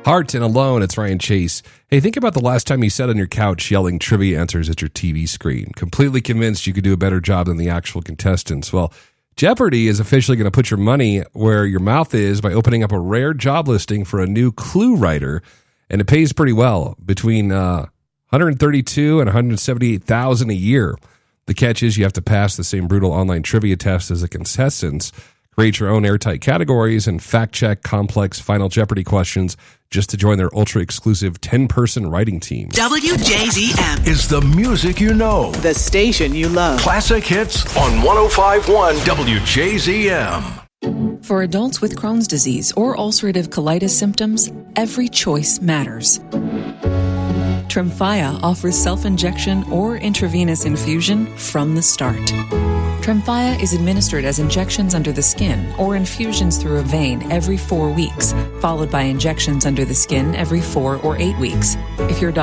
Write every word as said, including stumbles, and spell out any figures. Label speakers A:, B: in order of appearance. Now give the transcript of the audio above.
A: Heart and Alone, it's Ryan Chase. Hey, think about the last time you sat on your couch yelling trivia answers at your T V screen, completely convinced you could do a better job than the actual contestants. Well, Jeopardy is officially going to put your money where your mouth is by opening up a rare job listing for a new clue writer, and it pays pretty well, between uh, one hundred thirty-two thousand dollars and one hundred seventy-eight thousand dollars a year. The catch is you have to pass the same brutal online trivia test as the contestants, create your own airtight categories, and fact-check complex Final Jeopardy questions just to join their ultra-exclusive ten-person writing team.
B: W J Z M
C: is the music you know.
B: The station you love.
C: Classic hits on one oh five point one W J Z M.
D: For adults with Crohn's disease or ulcerative colitis symptoms, every choice matters. Tremfya offers self-injection or intravenous infusion from the start. Tremfya is administered as injections under the skin or infusions through a vein every four weeks, followed by injections under the skin every four or eight weeks. If your doctor